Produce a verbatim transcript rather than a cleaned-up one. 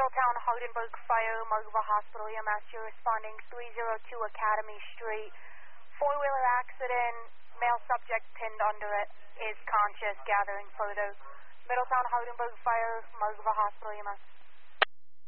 Middletown Hardenburg Fire, Margava Hospital E M S. You're responding three oh two Academy Street. Four-wheeler accident, male subject pinned under it, is conscious, gathering further. Middletown Hardenburg Fire, Margava Hospital E M S.